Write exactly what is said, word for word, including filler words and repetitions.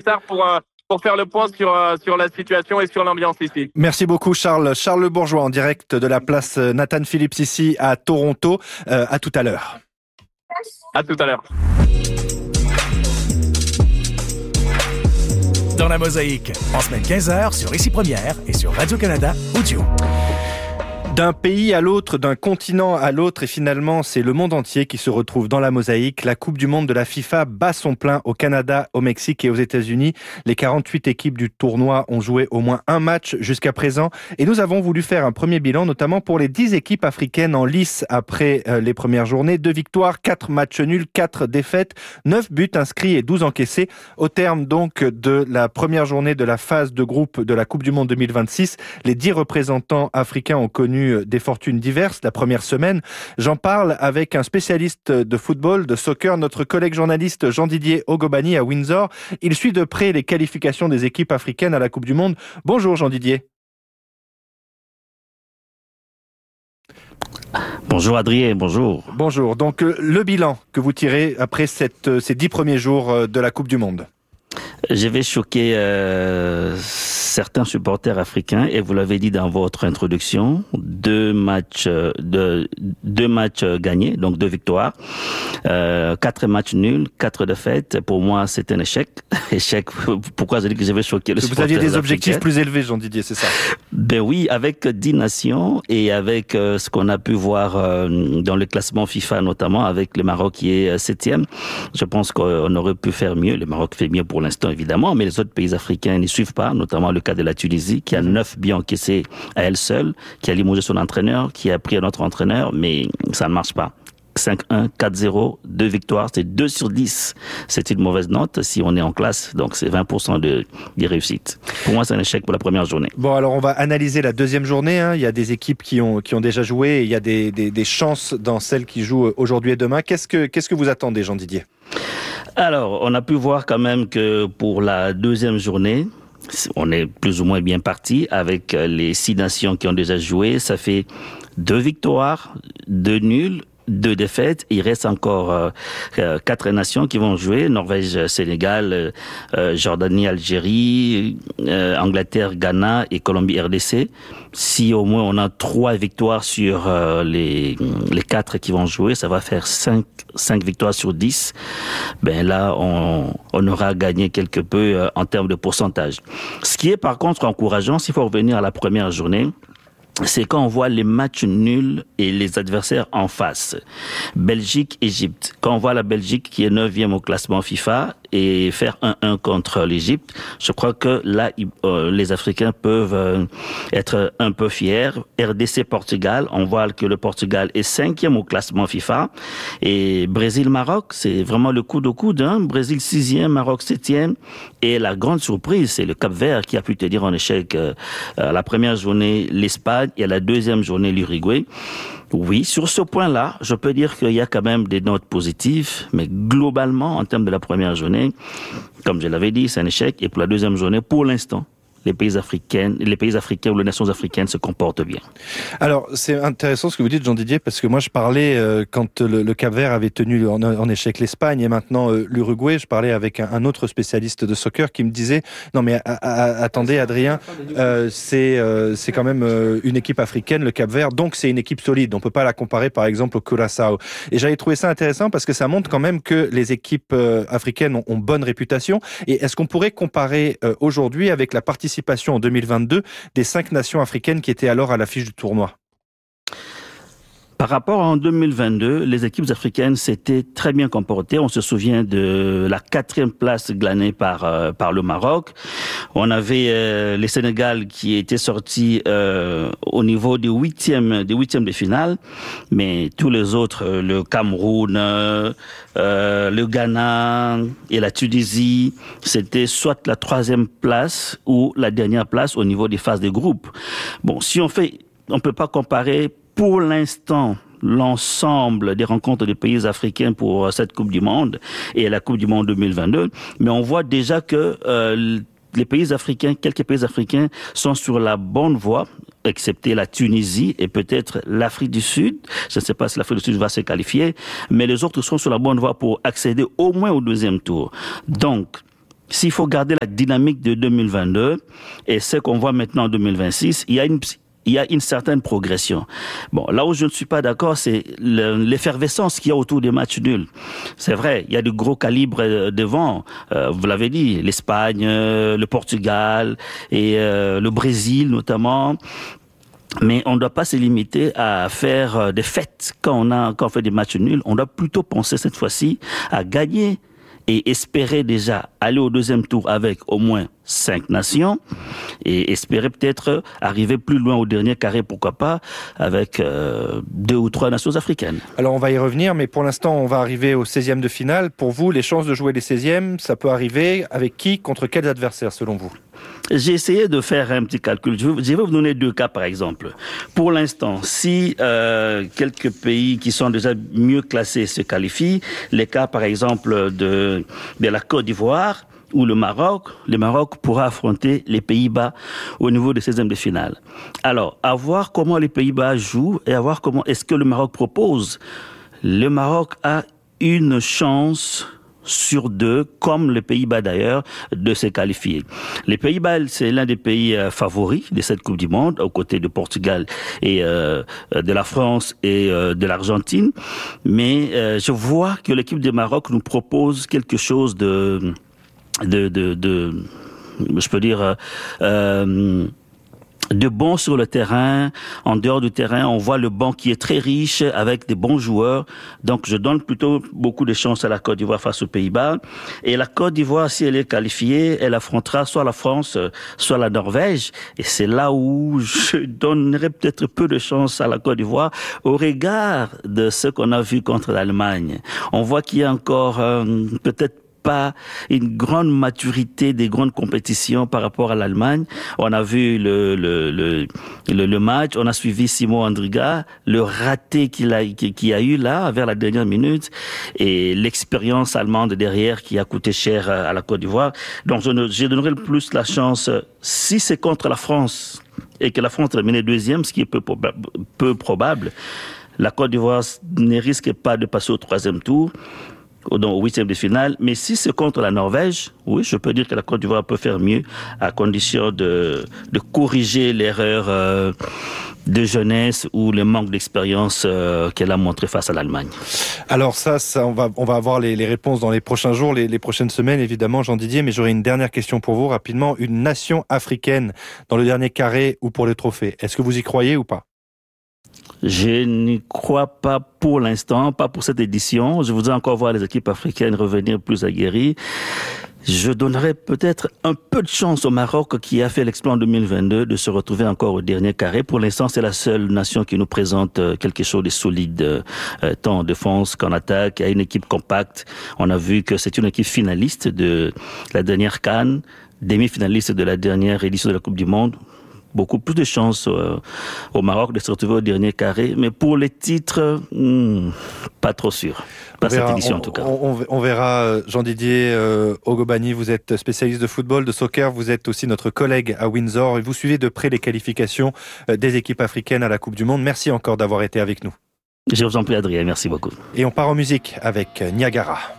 Qatar pour, euh, pour faire le point sur, euh, sur la situation et sur l'ambiance ici. Merci beaucoup Charles. Charles Le Bourgeois en direct de la place Nathan Phillips ici à Toronto. Euh, à tout à l'heure. À tout à l'heure. Dans la mosaïque, en semaine quinze heures sur Ici Première et sur Radio-Canada Audio. D'un pays à l'autre, d'un continent à l'autre, et finalement, c'est le monde entier qui se retrouve dans la mosaïque. La Coupe du Monde de la FIFA bat son plein au Canada, au Mexique et aux États-Unis. Les quarante-huit équipes du tournoi ont joué au moins un match jusqu'à présent. Et nous avons voulu faire un premier bilan, notamment pour les dix équipes africaines en lice après euh, les premières journées. Deux victoires, quatre matchs nuls, quatre défaites, neuf buts inscrits et douze encaissés. Au terme donc de la première journée de la phase de groupe de la Coupe du Monde deux mille vingt-six, les dix représentants africains ont connu des fortunes diverses la première semaine. J'en parle avec un spécialiste de football, de soccer, notre collègue journaliste Jean-Didier Ogobani à Windsor. Il suit de près les qualifications des équipes africaines à la Coupe du Monde. Bonjour Jean-Didier. Bonjour Adrien, bonjour. Bonjour. Donc le bilan que vous tirez après cette, ces dix premiers jours de la Coupe du Monde. Je vais choquer euh, certains supporters africains et vous l'avez dit dans votre introduction, deux matchs, euh, de, deux matchs gagnés, donc deux victoires, euh, quatre matchs nuls, quatre défaites. Pour moi, c'est un échec. Échec. Pourquoi je dis que je vais choquer le supporter africain ? Vous aviez des objectifs plus élevés, Jean-Didier, c'est ça ? Ben oui, avec dix nations et avec euh, ce qu'on a pu voir euh, dans le classement FIFA, notamment avec le Maroc qui est septième, je pense qu'on aurait pu faire mieux. Le Maroc fait mieux pour l'instant, évidemment, mais les autres pays africains n'y suivent pas, notamment le cas de la Tunisie, qui a neuf buts encaissés à elle seule, qui a limogé son entraîneur, qui a pris un autre entraîneur, mais ça ne marche pas. cinq un, quatre zéro, deux victoires, c'est deux sur dix. C'est une mauvaise note si on est en classe, donc c'est vingt pour cent de, de réussite. Pour moi, c'est un échec pour la première journée. Bon, alors on va analyser la deuxième journée. Hein. Il y a des équipes qui ont, qui ont déjà joué et il y a des, des, des chances dans celles qui jouent aujourd'hui et demain. Qu'est-ce que, qu'est-ce que vous attendez, Jean-Didier ? Alors, on a pu voir quand même que pour la deuxième journée, on est plus ou moins bien parti avec les six nations qui ont déjà joué. Ça fait deux victoires, deux nuls, deux défaites. Il reste encore euh, euh, quatre nations qui vont jouer. Norvège, Sénégal, euh, Jordanie, Algérie, euh, Angleterre, Ghana et Colombie, R D C. Si au moins on a trois victoires sur euh, les les quatre qui vont jouer, ça va faire cinq cinq victoires sur dix. Ben là, on on aura gagné quelque peu euh, en termes de pourcentage. Ce qui est par contre encourageant, s'il faut revenir à la première journée, c'est quand on voit les matchs nuls et les adversaires en face. Belgique, Égypte. Quand on voit la Belgique qui est neuvième au classement FIFA et faire un un contre l'Égypte, je crois que là, euh, les Africains peuvent euh, être un peu fiers. R D C, Portugal, on voit que le Portugal est cinquième au classement FIFA. Et Brésil-Maroc, c'est vraiment le coup de coude. Hein. Brésil sixième, Maroc septième. Et la grande surprise, c'est le Cap-Vert qui a pu tenir en échec euh, à la première journée l'Espagne et à la deuxième journée l'Uruguay. Oui, sur ce point-là, je peux dire qu'il y a quand même des notes positives, mais globalement, en termes de la première journée, comme je l'avais dit, c'est un échec. Et pour la deuxième journée, pour l'instant, les pays africains, les pays africains ou les nations africaines se comportent bien. Alors, c'est intéressant ce que vous dites, Jean-Didier, parce que moi, je parlais, euh, quand le, le Cap-Vert avait tenu en, en échec l'Espagne et maintenant euh, l'Uruguay, je parlais avec un, un autre spécialiste de soccer qui me disait, non mais a, a, attendez Adrien, euh, c'est, euh, c'est quand même euh, une équipe africaine, le Cap-Vert, donc c'est une équipe solide. On peut pas la comparer par exemple au Curaçao. Et j'avais trouvé ça intéressant parce que ça montre quand même que les équipes euh, africaines ont, ont bonne réputation. Et est-ce qu'on pourrait comparer euh, aujourd'hui avec la participation en deux mille vingt-deux des cinq nations africaines qui étaient alors à l'affiche du tournoi? Par rapport à en deux mille vingt-deux, les équipes africaines s'étaient très bien comportées. On se souvient de la quatrième place glanée par euh, par le Maroc. On avait euh, les Sénégal qui étaient sortis euh, au niveau des huitièmes des huitièmes de finale, mais tous les autres, euh, le Cameroun, euh, euh, le Ghana et la Tunisie, c'était soit la troisième place ou la dernière place au niveau des phases de groupe. Bon, si on fait, on peut pas comparer pour l'instant l'ensemble des rencontres des pays africains pour cette Coupe du Monde et la Coupe du Monde deux mille vingt-deux, mais on voit déjà que euh, les pays africains, quelques pays africains sont sur la bonne voie, excepté la Tunisie et peut-être l'Afrique du Sud. Je ne sais pas si l'Afrique du Sud va se qualifier, mais les autres sont sur la bonne voie pour accéder au moins au deuxième tour. Donc, s'il faut garder la dynamique de deux mille vingt-deux et ce qu'on voit maintenant en deux mille vingt-six, il y a une il y a une certaine progression. Bon, là où je ne suis pas d'accord, c'est le, l'effervescence qu'il y a autour des matchs nuls. C'est vrai, il y a de gros calibres devant. Euh, vous l'avez dit, l'Espagne, euh, le Portugal et euh, le Brésil notamment. Mais on ne doit pas se limiter à faire des fêtes quand on a quand on fait des matchs nuls. On doit plutôt penser cette fois-ci à gagner et espérer déjà aller au deuxième tour avec au moins cinq nations et espérer peut-être arriver plus loin au dernier carré, pourquoi pas, avec euh, deux ou trois nations africaines. Alors on va y revenir, mais pour l'instant on va arriver au seizième de finale. Pour vous, les chances de jouer les seizièmes, ça peut arriver avec qui, contre quels adversaires selon vous ? J'ai essayé de faire un petit calcul. Je vais, je vais vous donner deux cas par exemple. Pour l'instant, si euh, quelques pays qui sont déjà mieux classés se qualifient, les cas par exemple de, de la Côte d'Ivoire ou le Maroc, le Maroc pourra affronter les Pays-Bas au niveau des seizièmes de finale. Alors, à voir comment les Pays-Bas jouent et à voir comment est-ce que le Maroc propose. Le Maroc a une chance sur deux, comme les Pays-Bas d'ailleurs, de se qualifier. Les Pays-Bas, c'est l'un des pays euh, favoris de cette Coupe du Monde, aux côtés de Portugal et euh, de la France et euh, de l'Argentine. Mais euh, je vois que l'équipe du Maroc nous propose quelque chose de, de, de, de je peux dire, euh, de bon sur le terrain. En dehors du terrain, on voit le banc qui est très riche avec des bons joueurs. Donc, je donne plutôt beaucoup de chances à la Côte d'Ivoire face aux Pays-Bas. Et la Côte d'Ivoire, si elle est qualifiée, elle affrontera soit la France, soit la Norvège. Et c'est là où je donnerais peut-être peu de chance à la Côte d'Ivoire au regard de ce qu'on a vu contre l'Allemagne. On voit qu'il y a encore euh, peut-être pas une grande maturité des grandes compétitions par rapport à l'Allemagne. On a vu le le le le, le match, on a suivi Simon Andriga, le raté qu'il a qu'il a eu là vers la dernière minute et l'expérience allemande derrière qui a coûté cher à la Côte d'Ivoire. Donc je, je donnerais le plus la chance si c'est contre la France et que la France termine deuxième, ce qui est peu probable, peu probable. La Côte d'Ivoire ne risque pas de passer au troisième tour, au huitième de finale, mais si c'est contre la Norvège, oui, je peux dire que la Côte d'Ivoire peut faire mieux à condition de, de corriger l'erreur euh, de jeunesse ou le manque d'expérience euh, qu'elle a montré face à l'Allemagne. Alors ça, ça on va on va avoir les, les réponses dans les prochains jours, les, les prochaines semaines, évidemment, Jean Didier, mais j'aurais une dernière question pour vous, rapidement. Une nation africaine dans le dernier carré ou pour le trophée, est-ce que vous y croyez ou pas ? Je n'y crois pas pour l'instant, pas pour cette édition. Je voudrais encore voir les équipes africaines revenir plus aguerries. Je donnerais peut-être un peu de chance au Maroc qui a fait l'exploit en deux mille vingt-deux de se retrouver encore au dernier carré. Pour l'instant, c'est la seule nation qui nous présente quelque chose de solide, euh, tant en défense qu'en attaque. Il y a une équipe compacte. On a vu que c'est une équipe finaliste de la dernière CAN, demi-finaliste de la dernière édition de la Coupe du Monde. Beaucoup plus de chances euh, au Maroc de se retrouver au dernier carré. Mais pour les titres, hmm, pas trop sûr. Pas on cette verra, édition on, en tout cas. On, on verra, Jean-Didier euh, Ogobani, vous êtes spécialiste de football, de soccer, vous êtes aussi notre collègue à Windsor et vous suivez de près les qualifications euh, des équipes africaines à la Coupe du Monde. Merci encore d'avoir été avec nous. Je vous en prie Adrien, merci beaucoup. Et on part en musique avec Niagara.